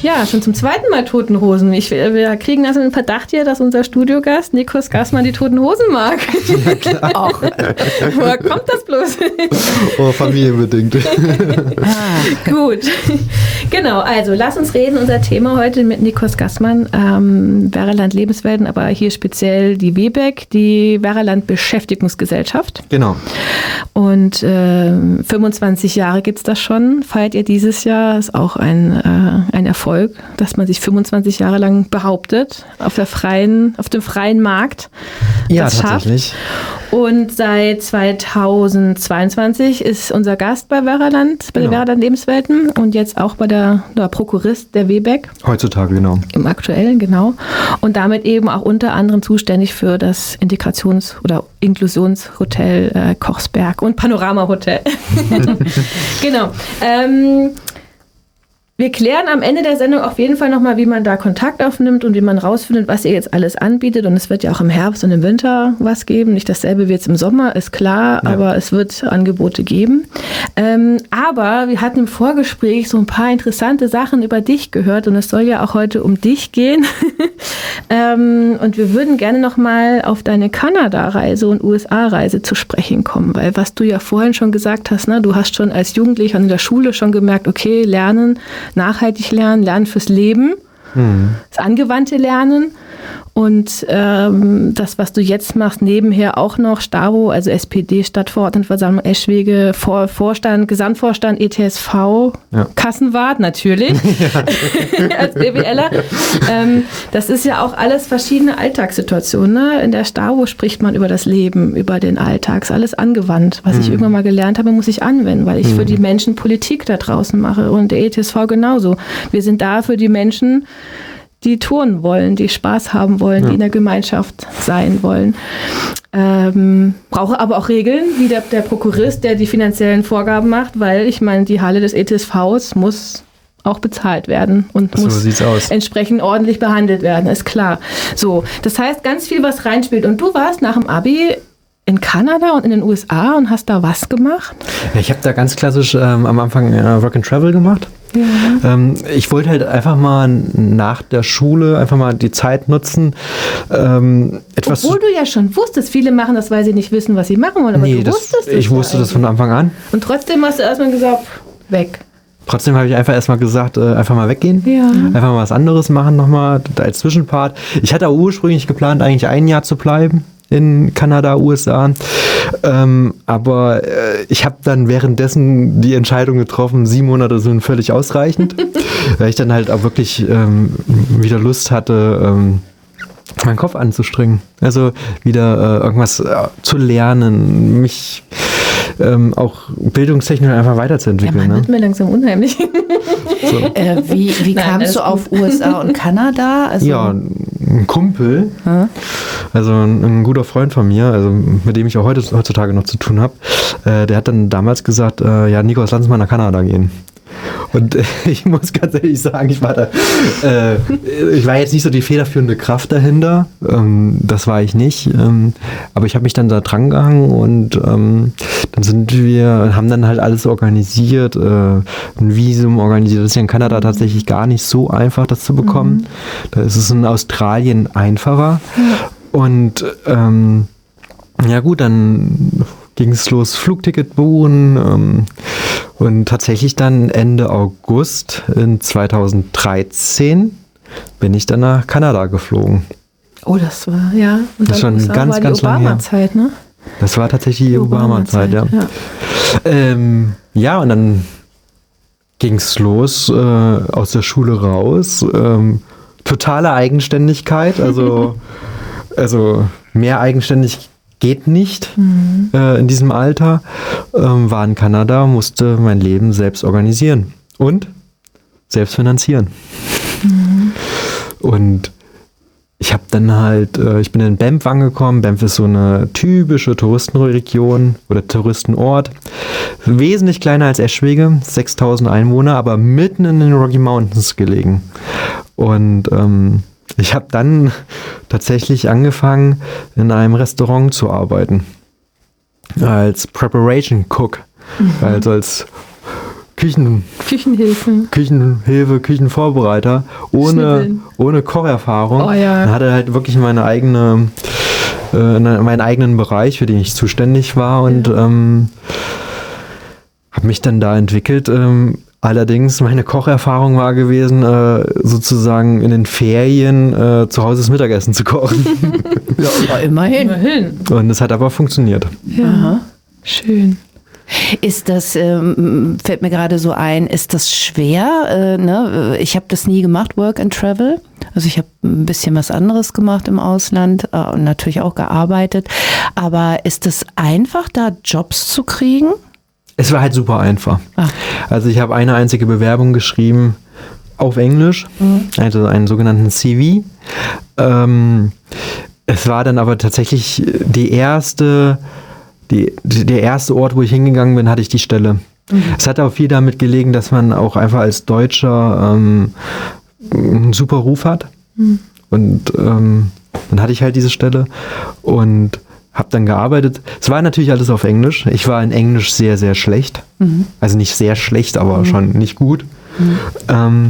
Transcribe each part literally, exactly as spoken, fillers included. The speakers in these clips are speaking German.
Ja, schon zum zweiten Mal Toten Hosen. Ich, wir kriegen also den Verdacht hier, dass unser Studiogast Nikos Gassmann die Toten Hosen mag. Ja, klar. Auch. Woher kommt das bloß? Oh, familienbedingt. Ah. Gut. Genau, also lass uns reden. Unser Thema heute mit Nikos Gassmann, ähm, Werraland Lebenswelten, aber hier speziell die W B E G, die Werraland Beschäftigungsgesellschaft. Genau. Und äh, fünfundzwanzig Jahre gibt es das schon. Feiert ihr dieses Jahr? Ist auch ein, äh, ein Erfolg, dass man sich fünfundzwanzig Jahre lang behauptet auf der freien, auf dem freien Markt. Ja, tatsächlich. Schafft. Und seit zweitausendzweiundzwanzig ist unser Gast bei Werraland, bei genau. den Werraland Lebenswelten und jetzt auch bei der, der Prokurist der W B E G. Heutzutage, genau. Im Aktuellen, genau. Und damit eben auch unter anderem zuständig für das Integrations- oder Inklusionshotel äh, Kochsberg und Panorama Hotel. Genau. Ähm, Wir klären am Ende der Sendung auf jeden Fall nochmal, wie man da Kontakt aufnimmt und wie man rausfindet, was ihr jetzt alles anbietet. Und es wird ja auch im Herbst und im Winter was geben. Nicht dasselbe wie jetzt im Sommer, ist klar, ja. aber es wird Angebote geben. Ähm, aber wir hatten im Vorgespräch so ein paar interessante Sachen über dich gehört und es soll ja auch heute um dich gehen. ähm, und wir würden gerne nochmal auf deine Kanada-Reise und U S A-Reise zu sprechen kommen, weil was du ja vorhin schon gesagt hast, ne, du hast schon als Jugendlicher in der Schule schon gemerkt, okay, lernen, nachhaltig lernen, lernen fürs Leben, mhm. das angewandte Lernen und ähm, das, was du jetzt machst, nebenher auch noch Stavo, also S P D, Stadtverordnetenversammlung Eschwege, Vor- Vorstand, Gesamtvorstand, E T S V, ja. Kassenwart natürlich, ja. als BWLer. Ähm, das ist ja auch alles verschiedene Alltagssituationen. Ne? In der Stavo spricht man über das Leben, über den Alltag, ist alles angewandt. Was mhm. ich irgendwann mal gelernt habe, muss ich anwenden, weil ich mhm. für die Menschen Politik da draußen mache und der E T S V genauso. Wir sind da für die Menschen, die touren wollen, die Spaß haben wollen, ja. die in der Gemeinschaft sein wollen. Ähm, brauche aber auch Regeln, wie der, der Prokurist, der die finanziellen Vorgaben macht, weil ich meine, die Halle des E T S Vs muss auch bezahlt werden und so muss sieht's aus. Entsprechend ordentlich behandelt werden, ist klar. So, das heißt, ganz viel, was reinspielt. Und du warst nach dem Abi in Kanada und in den U S A und hast da was gemacht? Ja, ich habe da ganz klassisch ähm, am Anfang äh, Work and Travel gemacht. Ja. Ähm, ich wollte halt einfach mal nach der Schule einfach mal die Zeit nutzen. Ähm, etwas Obwohl du ja schon wusstest, viele machen das, weil sie nicht wissen, was sie machen wollen, aber nee, du das, wusstest es. Ich wusste das von Anfang an. Und trotzdem hast du erstmal gesagt, weg. Trotzdem habe ich einfach erstmal gesagt, äh, einfach mal weggehen. Ja. Einfach mal was anderes machen nochmal als Zwischenpart. Ich hatte auch ursprünglich geplant, eigentlich ein Jahr zu bleiben in Kanada, U S A. Ähm, aber äh, ich habe dann währenddessen die Entscheidung getroffen, sieben Monate sind völlig ausreichend, weil ich dann halt auch wirklich ähm, wieder Lust hatte, ähm, meinen Kopf anzustrengen. Also wieder äh, irgendwas äh, zu lernen, mich ähm, auch bildungstechnisch einfach weiterzuentwickeln. Ja, man wird ne? mir langsam unheimlich. So. Äh, wie wie Nein, kamst du auf U S A und Kanada? Also ja, ein Kumpel, hm? also ein, ein guter Freund von mir, also mit dem ich auch heute, heutzutage noch zu tun habe, äh, der hat dann damals gesagt, äh, ja Nikos, lass uns mal nach Kanada gehen. Und äh, ich muss ganz ehrlich sagen, ich war da, äh, ich war jetzt nicht so die federführende Kraft dahinter, ähm, das war ich nicht, ähm, aber ich habe mich dann da dran gehangen und ähm, dann sind wir, haben dann halt alles organisiert, äh, ein Visum organisiert. Das ist ja in Kanada tatsächlich gar nicht so einfach, das zu bekommen. Mhm. Da ist es in Australien einfacher. Ja. Und ähm, ja gut, dann ging es los, Flugticket buchen ähm, und tatsächlich dann Ende August in zweitausenddreizehn bin ich dann nach Kanada geflogen. Oh, das war, ja. Und das dann ist schon ganz, war die ganz lange her. Obama-Zeit, ne? Das war tatsächlich die Obama-Zeit, ja. Ja. Ähm, ja, und dann ging es los, äh, aus der Schule raus. Ähm, totale Eigenständigkeit, also, also mehr eigenständig geht nicht mhm. äh, in diesem Alter. Ähm, war in Kanada, musste mein Leben selbst organisieren und selbst finanzieren. Mhm. Und ich habe dann halt, äh, ich bin in Banff angekommen. Banff ist so eine typische Touristenregion oder Touristenort. Wesentlich kleiner als Eschwege, sechstausend Einwohner, aber mitten in den Rocky Mountains gelegen. Und ähm, ich habe dann tatsächlich angefangen, in einem Restaurant zu arbeiten. Als Preparation Cook. Mhm. Also als Küchen, Küchenhilfen. Küchenhilfe, Küchenvorbereiter, ohne, ohne Kocherfahrung. Oh, ja. Dann hatte halt wirklich meine eigene, äh, meinen eigenen Bereich, für den ich zuständig war und ja. ähm, habe mich dann da entwickelt. Ähm, allerdings, meine Kocherfahrung war gewesen, äh, sozusagen in den Ferien äh, zu Hause das Mittagessen zu kochen. Ja, aber immerhin. immerhin. Und es hat aber funktioniert. Ja, Aha. Schön. Ist das, ähm, fällt mir gerade so ein, ist das schwer? Äh, ne? Ich habe das nie gemacht, Work and Travel. Also ich habe ein bisschen was anderes gemacht im Ausland äh, und natürlich auch gearbeitet. Aber ist es einfach, da Jobs zu kriegen? Es war halt super einfach. Ah. Also ich habe eine einzige Bewerbung geschrieben auf Englisch, mhm. also einen sogenannten C V. Ähm, es war dann aber tatsächlich die erste... Die, der erste Ort, wo ich hingegangen bin, hatte ich die Stelle. Mhm. Es hat auch viel damit gelegen, dass man auch einfach als Deutscher ähm, einen super Ruf hat. Mhm. Und ähm, dann hatte ich halt diese Stelle und habe dann gearbeitet. Es war natürlich alles auf Englisch. Ich war in Englisch sehr, sehr schlecht. Mhm. Also nicht sehr schlecht, aber mhm. schon nicht gut. Mhm. Ähm,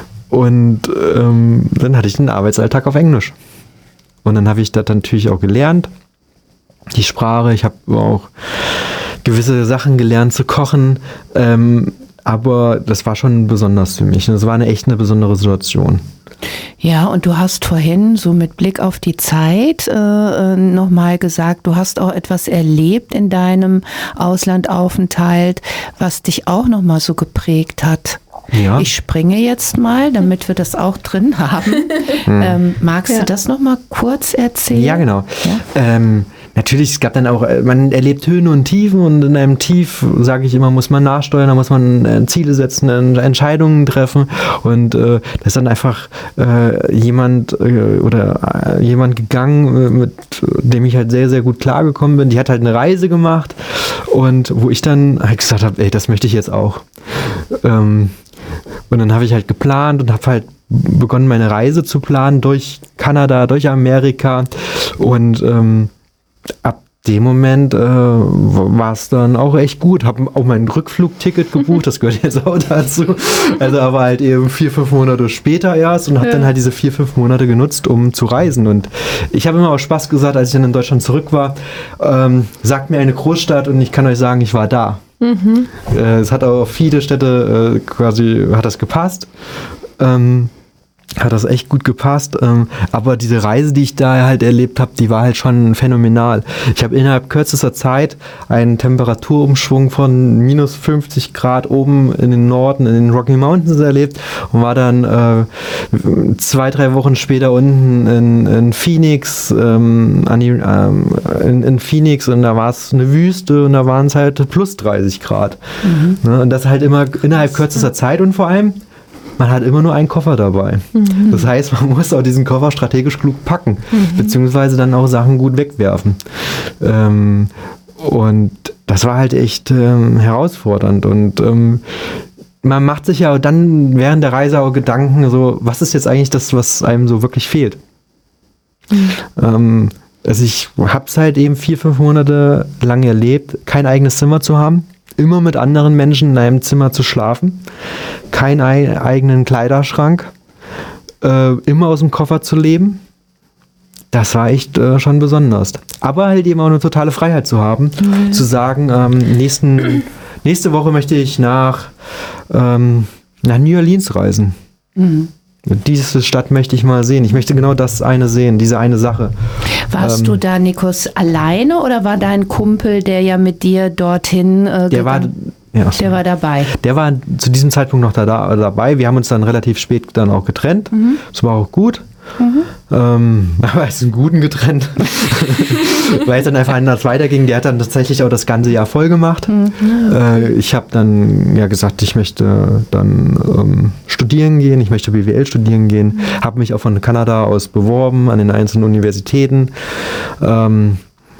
und ähm, dann hatte ich den Arbeitsalltag auf Englisch. Und dann habe ich das natürlich auch gelernt. Die Sprache, ich habe auch gewisse Sachen gelernt zu kochen, ähm, aber das war schon besonders für mich. Das war eine echt eine besondere Situation. Ja, und du hast vorhin so mit Blick auf die Zeit äh, nochmal gesagt, du hast auch etwas erlebt in deinem Auslandaufenthalt, was dich auch nochmal so geprägt hat. Ja. Ich springe jetzt mal, damit wir das auch drin haben. hm. ähm, magst ja. du das nochmal kurz erzählen? Ja, genau. Ja? Ähm, Natürlich, es gab dann auch, man erlebt Höhen und Tiefen und in einem Tief, sage ich immer, muss man nachsteuern, da muss man äh, Ziele setzen, äh, Entscheidungen treffen und äh, da ist dann einfach äh, jemand äh, oder äh, jemand gegangen, äh, mit dem ich halt sehr, sehr gut klargekommen bin. Die hat halt eine Reise gemacht und wo ich dann halt gesagt habe, ey, das möchte ich jetzt auch. Ähm, und dann habe ich halt geplant und habe halt begonnen, meine Reise zu planen durch Kanada, durch Amerika und ähm, ab dem Moment äh, war es dann auch echt gut. Habe auch mein Rückflugticket gebucht, das gehört jetzt auch dazu. Also aber halt eben vier, fünf Monate später erst und habe ja. dann halt diese vier, fünf Monate genutzt, um zu reisen. Und ich habe immer auch Spaß gesagt, als ich dann in Deutschland zurück war, ähm, sagt mir eine Großstadt und ich kann euch sagen, ich war da. Mhm. Äh, es hat auch auf viele Städte äh, quasi, hat das gepasst. Ähm, hat das echt gut gepasst, ähm, aber diese Reise, die ich da halt erlebt habe, die war halt schon phänomenal. Ich habe innerhalb kürzester Zeit einen Temperaturumschwung von minus fünfzig Grad oben in den Norden, in den Rocky Mountains erlebt und war dann äh, zwei, drei Wochen später unten in, in Phoenix, ähm, an die, ähm, in, in Phoenix und da war es eine Wüste und da waren es halt plus dreißig Grad. Mhm. Ne, und das halt immer innerhalb kürzester Zeit und vor allem man hat immer nur einen Koffer dabei. Mhm. Das heißt, man muss auch diesen Koffer strategisch klug packen, mhm. beziehungsweise dann auch Sachen gut wegwerfen. Ähm, und das war halt echt ähm, herausfordernd. Und ähm, man macht sich ja dann während der Reise auch Gedanken, so, was ist jetzt eigentlich das, was einem so wirklich fehlt? Mhm. Ähm, also ich habe es halt eben vier, fünf Monate lang erlebt, kein eigenes Zimmer zu haben. Immer mit anderen Menschen in einem Zimmer zu schlafen, keinen eigenen Kleiderschrank, äh, immer aus dem Koffer zu leben. Das war echt äh, schon besonders. Aber halt eben auch eine totale Freiheit zu haben, mhm. zu sagen, ähm, nächsten, nächste Woche möchte ich nach, ähm, nach New Orleans reisen. Mhm. Diese Stadt möchte ich mal sehen. Ich möchte genau das eine sehen, diese eine Sache. Warst ähm, du da, Nikos, alleine oder war dein Kumpel, der ja mit dir dorthin äh, der war, ja, der war dabei? Der war zu diesem Zeitpunkt noch da, da, dabei. Wir haben uns dann relativ spät dann auch getrennt. Mhm. Das war auch gut. Mhm. Ähm, aber es ist einen guten getrennt. Weil es dann einfach anders weiterging. Der hat dann tatsächlich auch das ganze Jahr voll gemacht. Mhm. Äh, ich habe dann ja gesagt, ich möchte dann ähm, studieren gehen. Ich möchte B W L studieren gehen. Mhm. Habe mich auch von Kanada aus beworben an den einzelnen Universitäten. Ähm,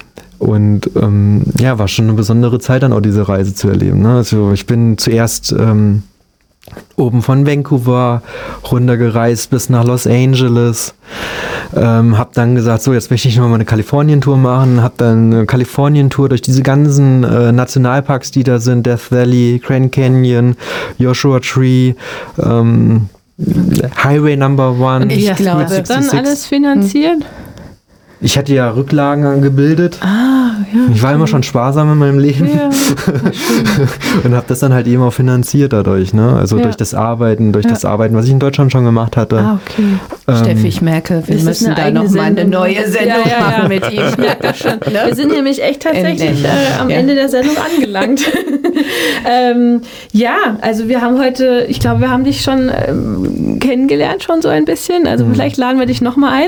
Und ähm, ja, war schon eine besondere Zeit dann auch diese Reise zu erleben. Ne? Also ich bin zuerst ähm, oben von Vancouver runtergereist bis nach Los Angeles. Ähm, hab dann gesagt, so, jetzt möchte ich noch mal eine Kalifornien-Tour machen. Hab dann eine Kalifornien-Tour durch diese ganzen äh, Nationalparks, die da sind. Death Valley, Grand Canyon, Joshua Tree, ähm, Highway Number One. Und ich glaube, wird dann alles finanziert? Ich hatte ja Rücklagen angebildet. Ah, ja. Ich war immer schon sparsam in meinem Leben. Ja, und habe das dann halt eben auch finanziert dadurch, ne? Also ja. durch das Arbeiten, durch ja. das Arbeiten, was ich in Deutschland schon gemacht hatte. Ah, okay. Ähm, Steffi, ich merke, wir müssen da noch mal eine neue Sendung ja, ja, machen ja. mit ihm. Ich merke das schon. Ne? Wir sind nämlich echt tatsächlich äh, am ja. Ende der Sendung angelangt. ähm, ja, also wir haben heute, ich glaube, wir haben dich schon ähm, kennengelernt, schon so ein bisschen. Also mhm. vielleicht laden wir dich noch mal ein.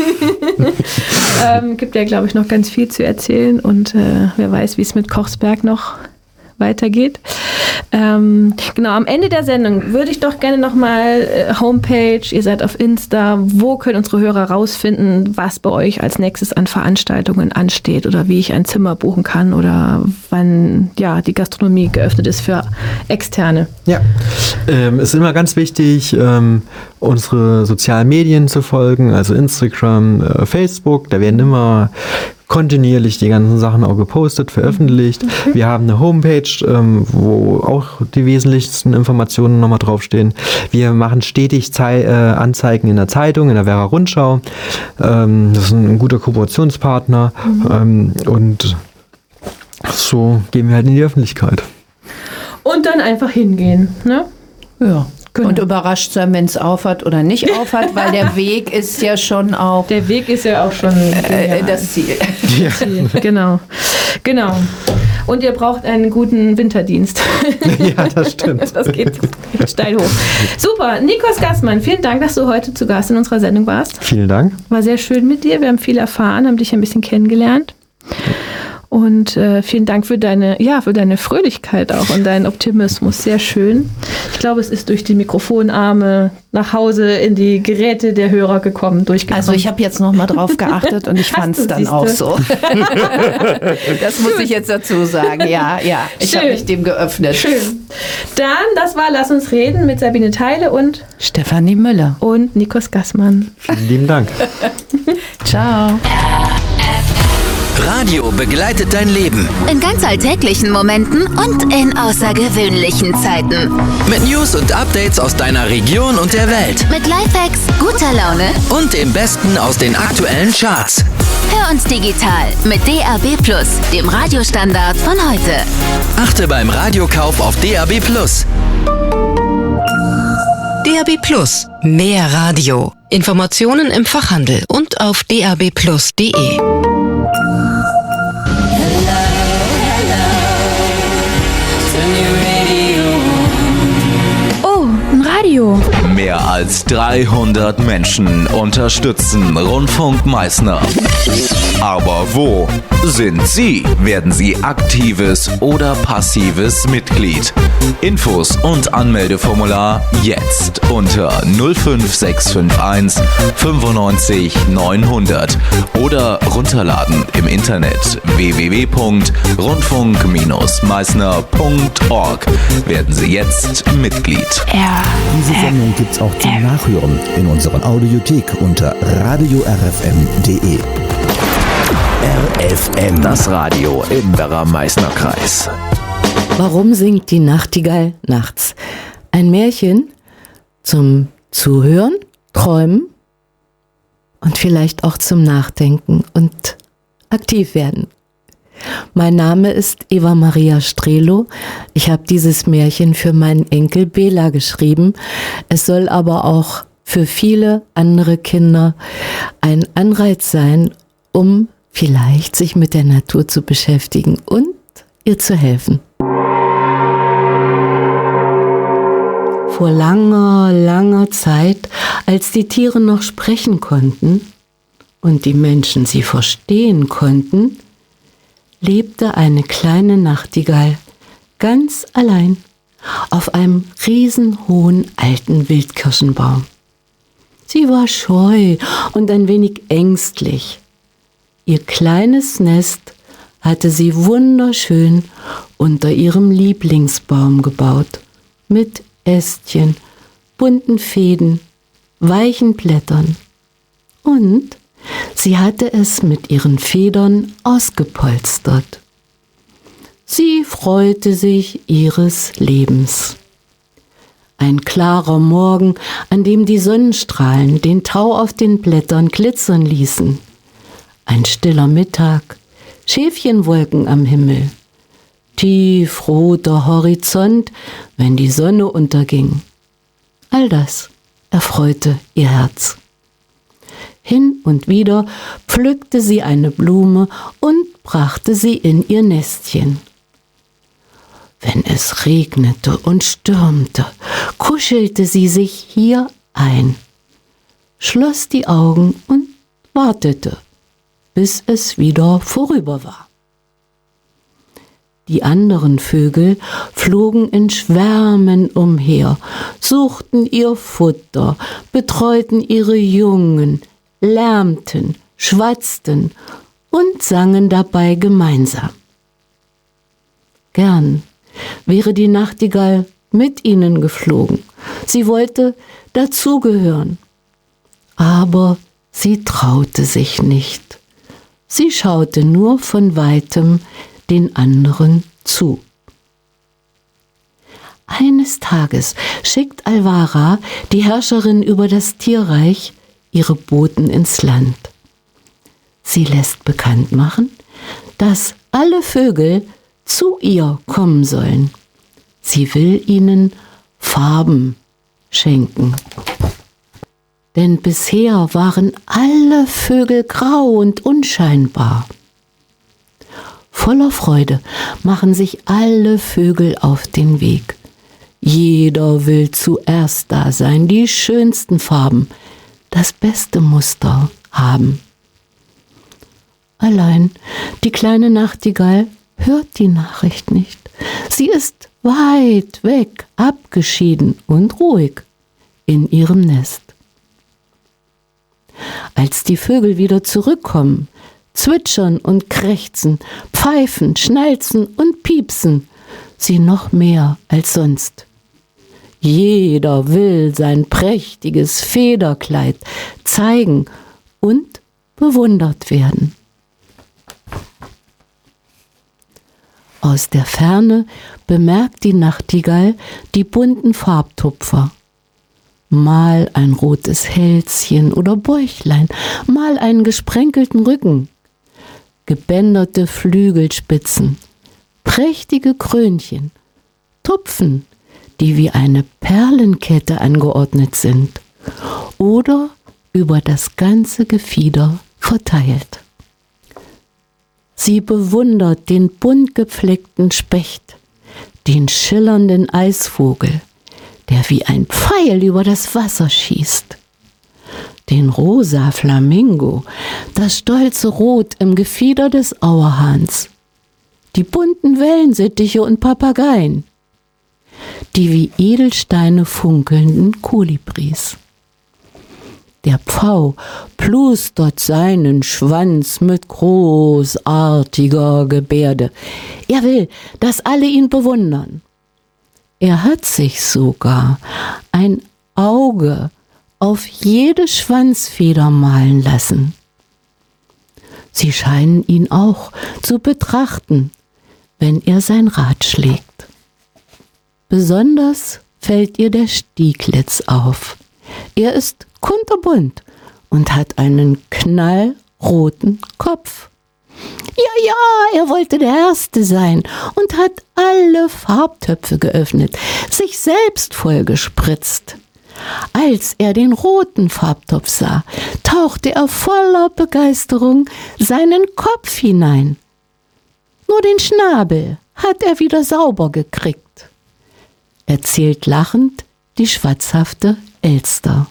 Ähm, gibt ja, glaube ich, noch ganz viel zu erzählen und äh, wer weiß, wie es mit Kochsberg noch weitergeht. Ähm, genau, am Ende der Sendung würde ich doch gerne nochmal äh, Homepage, ihr seid auf Insta, wo können unsere Hörer rausfinden, was bei euch als nächstes an Veranstaltungen ansteht oder wie ich ein Zimmer buchen kann oder wann ja die Gastronomie geöffnet ist für Externe. Ja, ähm, es ist immer ganz wichtig, ähm, unsere sozialen Medien zu folgen, also Instagram, äh, Facebook, da werden immer kontinuierlich die ganzen Sachen auch gepostet, veröffentlicht. Okay. Wir haben eine Homepage, ähm, wo auch die wesentlichsten Informationen nochmal draufstehen. Wir machen stetig Zei- äh, Anzeigen in der Zeitung, in der Werra Rundschau. Ähm, das ist ein guter Kooperationspartner. Mhm. Ähm, und so gehen wir halt in die Öffentlichkeit. Und dann einfach hingehen, ne? Ja. Genau. Und überrascht sein, wenn es aufhat oder nicht aufhat, weil der Weg ist ja schon auch... Der Weg ist ja auch schon äh, das Ziel. Ja. Ziel. Genau. Genau. Und ihr braucht einen guten Winterdienst. Ja, das stimmt. Das geht steil hoch. Super. Nikos Gassmann, vielen Dank, dass du heute zu Gast in unserer Sendung warst. Vielen Dank. War sehr schön mit dir. Wir haben viel erfahren, haben dich ein bisschen kennengelernt. Und äh, vielen Dank für deine, ja, für deine Fröhlichkeit auch und deinen Optimismus. Sehr schön. Ich glaube, es ist durch die Mikrofonarme nach Hause in die Geräte der Hörer gekommen, durchgekommen. Also ich habe jetzt noch mal drauf geachtet und ich fand es dann siehste? auch so. Das muss ich jetzt dazu sagen. Ja, ja. Ich habe mich dem geöffnet. Schön. Dann, das war Lass uns reden mit Sabine Theile und Stefanie Müller und Nikos Gassmann. Vielen lieben Dank. Ciao. Radio begleitet dein Leben. In ganz alltäglichen Momenten und in außergewöhnlichen Zeiten. Mit News und Updates aus deiner Region und der Welt. Mit Lifehacks, guter Laune und dem Besten aus den aktuellen Charts. Hör uns digital mit D A B plus, dem Radiostandard von heute. Achte beim Radiokauf auf D A B plus. D A B plus. Mehr Radio. Informationen im Fachhandel und auf d a b plus punkt d e. Oh, ein Radio. Mehr als dreihundert Menschen unterstützen Rundfunk Meißner. Aber wo sind Sie? Werden Sie aktives oder passives Mitglied? Infos und Anmeldeformular jetzt unter null fünf sechs fünf eins fünfundneunzig neunhundert oder runterladen im Internet w w w punkt rundfunk meißner punkt org. Werden Sie jetzt Mitglied. Ja. Diese Sendung gibt's auch zum Nachhören in unserer Audiothek unter radio r f m punkt d e. R F M, das Radio im Werra-Meißner-Kreis. Warum singt die Nachtigall nachts? Ein Märchen zum Zuhören, Träumen und vielleicht auch zum Nachdenken und aktiv werden. Mein Name ist Eva Maria Strelo. Ich habe dieses Märchen für meinen Enkel Bela geschrieben. Es soll aber auch für viele andere Kinder ein Anreiz sein, um vielleicht sich mit der Natur zu beschäftigen und ihr zu helfen. Vor langer, langer Zeit, als die Tiere noch sprechen konnten und die Menschen sie verstehen konnten, lebte eine kleine Nachtigall ganz allein auf einem riesenhohen alten Wildkirschenbaum. Sie war scheu und ein wenig ängstlich. Ihr kleines Nest hatte sie wunderschön unter ihrem Lieblingsbaum gebaut, mit Ästchen, bunten Fäden, weichen Blättern. Und sie hatte es mit ihren Federn ausgepolstert. Sie freute sich ihres Lebens. Ein klarer Morgen, an dem die Sonnenstrahlen den Tau auf den Blättern glitzern ließen. Ein stiller Mittag, Schäfchenwolken am Himmel, tiefroter Horizont, wenn die Sonne unterging. All das erfreute ihr Herz. Hin und wieder pflückte sie eine Blume und brachte sie in ihr Nestchen. Wenn es regnete und stürmte, kuschelte sie sich hier ein, schloss die Augen und wartete, bis es wieder vorüber war. Die anderen Vögel flogen in Schwärmen umher, suchten ihr Futter, betreuten ihre Jungen, lärmten, schwatzten und sangen dabei gemeinsam. Gern wäre die Nachtigall mit ihnen geflogen. Sie wollte dazugehören, aber sie traute sich nicht. Sie schaute nur von weitem den anderen zu. Eines Tages schickt Alvara, die Herrscherin über das Tierreich, ihre Boten ins Land. Sie lässt bekannt machen, dass alle Vögel zu ihr kommen sollen. Sie will ihnen Farben schenken. Denn bisher waren alle Vögel grau und unscheinbar. Voller Freude machen sich alle Vögel auf den Weg. Jeder will zuerst da sein, die schönsten Farben, das beste Muster haben. Allein die kleine Nachtigall hört die Nachricht nicht. Sie ist weit weg, abgeschieden und ruhig in ihrem Nest. Als die Vögel wieder zurückkommen, zwitschern und krächzen, pfeifen, schnalzen und piepsen sie noch mehr als sonst. Jeder will sein prächtiges Federkleid zeigen und bewundert werden. Aus der Ferne bemerkt die Nachtigall die bunten Farbtupfer. Mal ein rotes Hälschen oder Bäuchlein, mal einen gesprenkelten Rücken, gebänderte Flügelspitzen, prächtige Krönchen, Tupfen, die wie eine Perlenkette angeordnet sind oder über das ganze Gefieder verteilt. Sie bewundert den bunt gepflegten Specht, den schillernden Eisvogel, der wie ein Pfeil über das Wasser schießt, den rosa Flamingo, das stolze Rot im Gefieder des Auerhahns, die bunten Wellensittiche und Papageien, die wie Edelsteine funkelnden Kolibris. Der Pfau plustert seinen Schwanz mit großartiger Gebärde. Er will, dass alle ihn bewundern. Er hat sich sogar ein Auge auf jede Schwanzfeder malen lassen. Sie scheinen ihn auch zu betrachten, wenn er sein Rad schlägt. Besonders fällt ihr der Stieglitz auf. Er ist kunterbunt und hat einen knallroten Kopf. Ja, ja, er wollte der Erste sein und hat alle Farbtöpfe geöffnet, sich selbst vollgespritzt. Als er den roten Farbtopf sah, tauchte er voller Begeisterung seinen Kopf hinein. Nur den Schnabel hat er wieder sauber gekriegt, erzählt lachend die schwatzhafte Elster.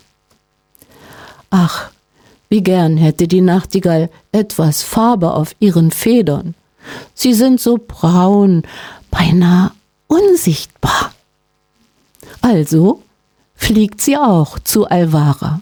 Ach, wie gern hätte die Nachtigall etwas Farbe auf ihren Federn. Sie sind so braun, beinahe unsichtbar. Also fliegt sie auch zu Alvara.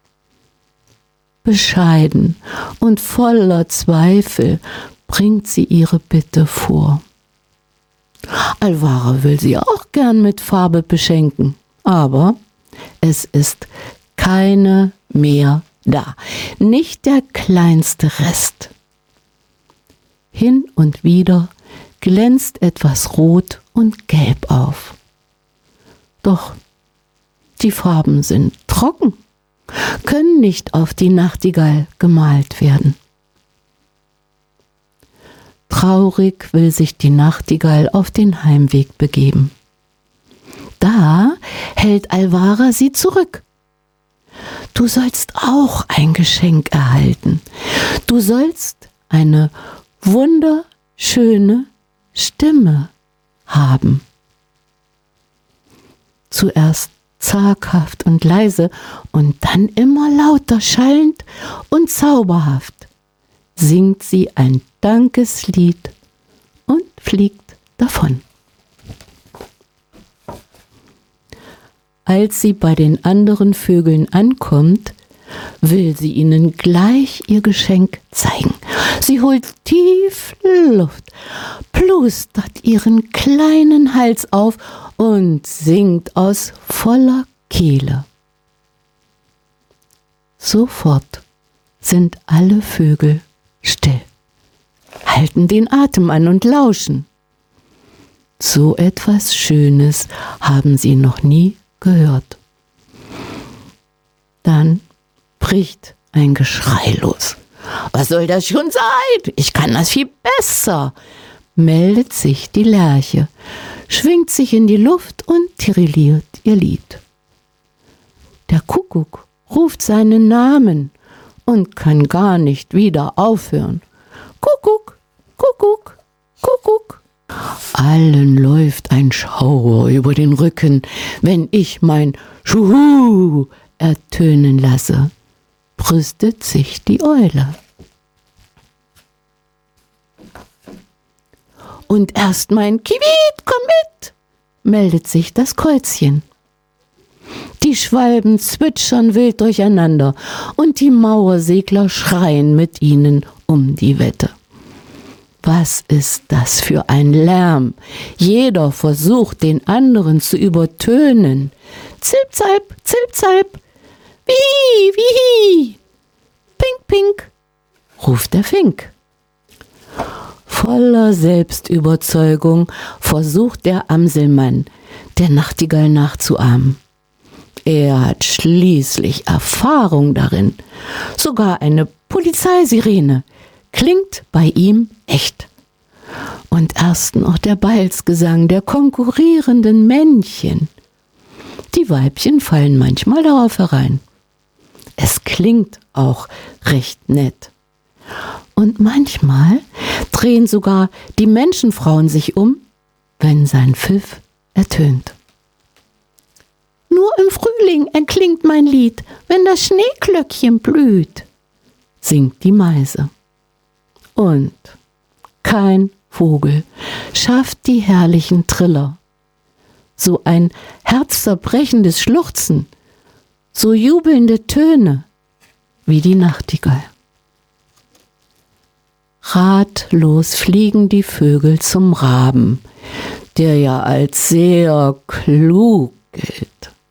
Bescheiden und voller Zweifel bringt sie ihre Bitte vor. Alvara will sie auch gern mit Farbe beschenken. Aber es ist keine mehr da. Nicht der kleinste Rest. Hin und wieder glänzt etwas Rot und Gelb auf. Doch die Farben sind trocken, können nicht auf die Nachtigall gemalt werden. Traurig will sich die Nachtigall auf den Heimweg begeben. Da hält Alvara sie zurück. Du sollst auch ein Geschenk erhalten. Du sollst eine wunderschöne Stimme haben. Zuerst zaghaft und leise und dann immer lauter schallend und zauberhaft singt sie ein Dankeslied und fliegt davon. Als sie bei den anderen Vögeln ankommt, will sie ihnen gleich ihr Geschenk zeigen. Sie holt tief Luft, plustert ihren kleinen Hals auf und singt aus voller Kehle. Sofort sind alle Vögel still, halten den Atem an und lauschen. So etwas Schönes haben sie noch nie gehört. Dann bricht ein Geschrei los. Was soll das schon sein? Ich kann das viel besser, meldet sich die Lerche, schwingt sich in die Luft und tirilliert ihr Lied. Der Kuckuck ruft seinen Namen und kann gar nicht wieder aufhören. Kuckuck, Kuckuck, Kuckuck. Allen läuft ein Schauer über den Rücken, wenn ich mein Schuhu ertönen lasse, brüstet sich die Eule. Und erst mein Kiwit, komm mit, meldet sich das Käuzchen. Die Schwalben zwitschern wild durcheinander und die Mauersegler schreien mit ihnen um die Wette. Was ist das für ein Lärm? Jeder versucht, den anderen zu übertönen. Zilp-Zalp, Zilp-Zalp, wie, wie, pink, pink, ruft der Fink. Voller Selbstüberzeugung versucht der Amselmann, der Nachtigall nachzuahmen. Er hat schließlich Erfahrung darin. Sogar eine Polizeisirene klingt bei ihm echt. Und erst noch der Balzgesang der konkurrierenden Männchen. Die Weibchen fallen manchmal darauf herein. Es klingt auch recht nett. Und manchmal drehen sogar die Menschenfrauen sich um, wenn sein Pfiff ertönt. Nur im Frühling erklingt mein Lied, wenn das Schneeglöckchen blüht, singt die Meise. Und kein Vogel schafft die herrlichen Triller. So ein herzzerбrechendes Schluchzen, so jubelnde Töne wie die Nachtigall. Ratlos fliegen die Vögel zum Raben, der ja als sehr klug gilt.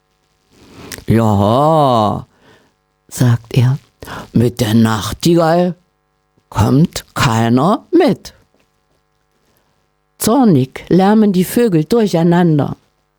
Ja, sagt er, mit der Nachtigall kommt keiner mit. Zornig lärmen die Vögel durcheinander.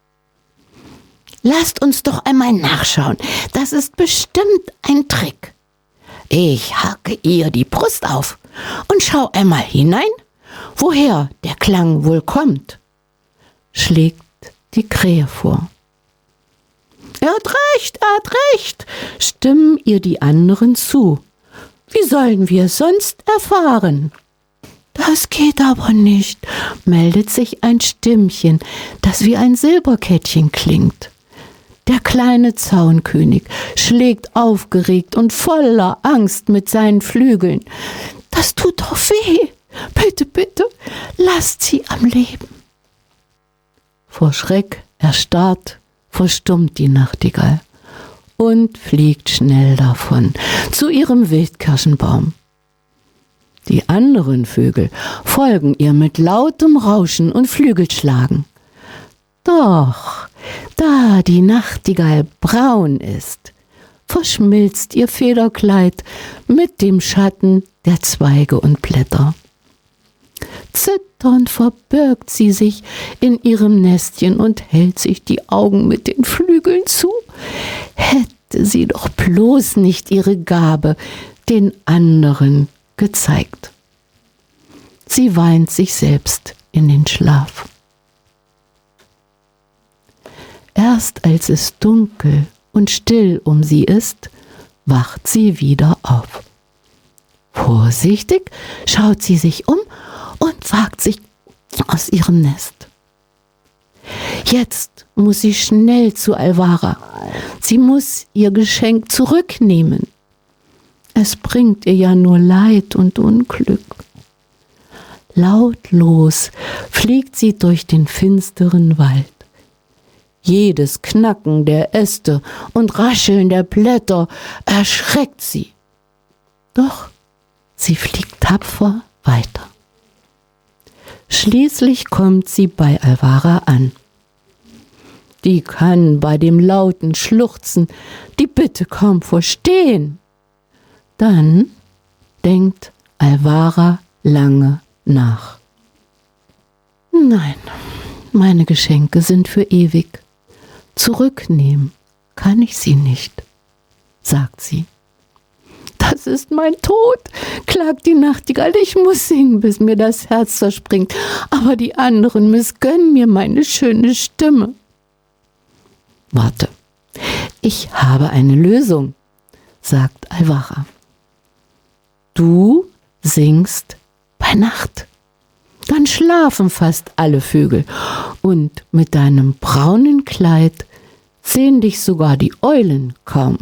Lasst uns doch einmal nachschauen, das ist bestimmt ein Trick. Ich hacke ihr die Brust auf und schau einmal hinein, woher der Klang wohl kommt, schlägt die Krähe vor. Er hat recht, er hat recht, stimmen ihr die anderen zu. Wie sollen wir es sonst erfahren? Das geht aber nicht, meldet sich ein Stimmchen, das wie ein Silberkettchen klingt. Der kleine Zaunkönig schlägt aufgeregt und voller Angst mit seinen Flügeln. Das tut doch weh. Bitte, bitte, lasst sie am Leben. Vor Schreck erstarrt, verstummt die Nachtigall und fliegt schnell davon zu ihrem Wildkirschenbaum. Die anderen Vögel folgen ihr mit lautem Rauschen und Flügelschlagen. Doch, da die Nachtigall braun ist, verschmilzt ihr Federkleid mit dem Schatten der Zweige und Blätter. Zitternd verbirgt sie sich in ihrem Nestchen und hält sich die Augen mit den Flügeln zu. Hätte sie doch bloß nicht ihre Gabe den anderen gezeigt. Sie weint sich selbst in den Schlaf. Erst als es dunkel und still um sie ist, wacht sie wieder auf. Vorsichtig schaut sie sich um und wagt sich aus ihrem Nest. Jetzt muss sie schnell zu Alvara. Sie muss ihr Geschenk zurücknehmen. Es bringt ihr ja nur Leid und Unglück. Lautlos fliegt sie durch den finsteren Wald. Jedes Knacken der Äste und Rascheln der Blätter erschreckt sie. Doch sie fliegt tapfer weiter. Schließlich kommt sie bei Alvara an. Die kann bei dem lauten Schluchzen die Bitte kaum verstehen. Dann denkt Alvara lange nach. Nein, meine Geschenke sind für ewig. Zurücknehmen kann ich sie nicht, sagt sie. Das ist mein Tod, klagt die Nachtigall. Ich muss singen, bis mir das Herz zerspringt. Aber die anderen missgönnen mir meine schöne Stimme. Warte, ich habe eine Lösung, sagt Alvara. Du singst bei Nacht. Dann schlafen fast alle Vögel. Und mit deinem braunen Kleid sehen dich sogar die Eulen kaum.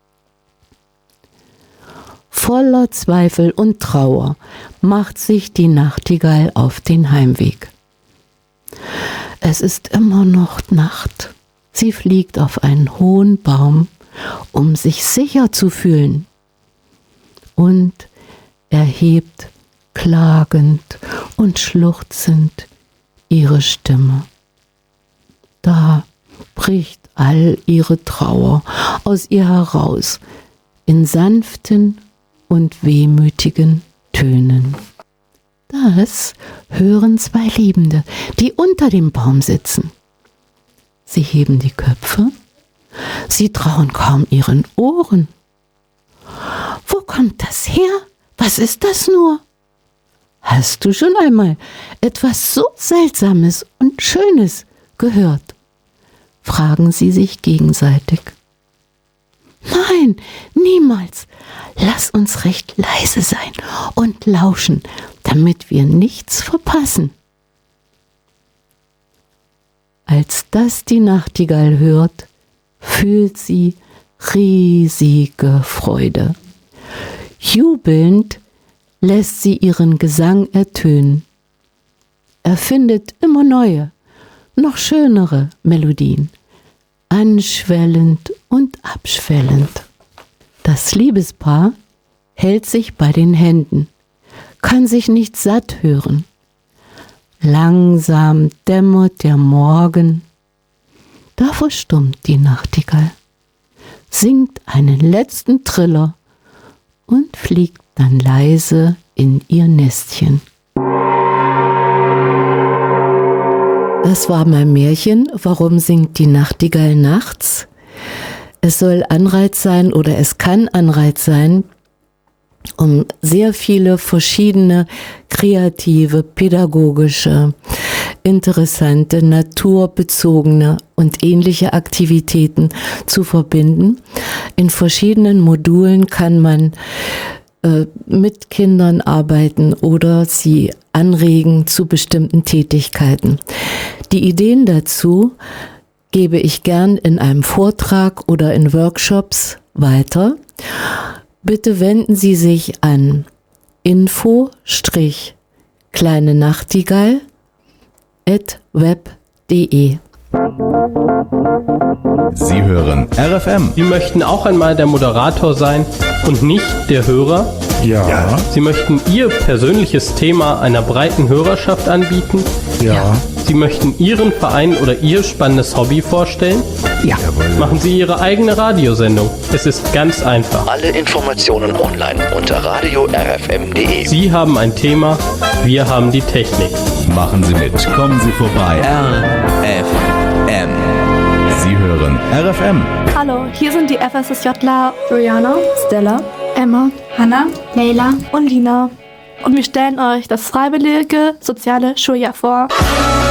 Voller Zweifel und Trauer macht sich die Nachtigall auf den Heimweg. Es ist immer noch Nacht. Sie fliegt auf einen hohen Baum, um sich sicher zu fühlen, und erhebt klagend und schluchzend ihre Stimme. Da bricht all ihre Trauer aus ihr heraus in sanften und wehmütigen Tönen. Das hören zwei Liebende, die unter dem Baum sitzen. Sie heben die Köpfe, sie trauen kaum ihren Ohren. Wo kommt das her? Was ist das nur? Hast du schon einmal etwas so Seltsames und Schönes gehört? Fragen sie sich gegenseitig. Nein, niemals. Lass uns recht leise sein und lauschen, damit wir nichts verpassen. Als das die Nachtigall hört, fühlt sie riesige Freude. Jubelnd lässt sie ihren Gesang ertönen. Er findet immer neue, noch schönere Melodien, anschwellend und abschwellend. Das Liebespaar hält sich bei den Händen, kann sich nicht satt hören. Langsam dämmert der Morgen. Da verstummt die Nachtigall, singt einen letzten Triller und fliegt dann leise in ihr Nestchen. Das war mein Märchen. Warum singt die Nachtigall nachts? Es soll Anreiz sein oder es kann Anreiz sein, um sehr viele verschiedene kreative, pädagogische, interessante, naturbezogene und ähnliche Aktivitäten zu verbinden. In verschiedenen Modulen kann man äh, mit Kindern arbeiten oder sie anregen zu bestimmten Tätigkeiten. Die Ideen dazu gebe ich gern in einem Vortrag oder in Workshops weiter. Bitte wenden Sie sich an info-kleine Nachtigall at web punkt de. Sie hören R F M. Sie möchten auch einmal der Moderator sein und nicht der Hörer? Ja. Sie möchten Ihr persönliches Thema einer breiten Hörerschaft anbieten? Ja. Sie möchten Ihren Verein oder Ihr spannendes Hobby vorstellen? Ja. Machen Sie Ihre eigene Radiosendung. Es ist ganz einfach. Alle Informationen online unter radio r f m punkt d e. Sie haben ein Thema, wir haben die Technik. Machen Sie mit, kommen Sie vorbei. R F M. Sie hören R F M. Hallo, hier sind die FSSJler Brianna, Stella, Emma, Hannah, Leila und Lina. Und wir stellen euch das freiwillige soziale Schuljahr vor.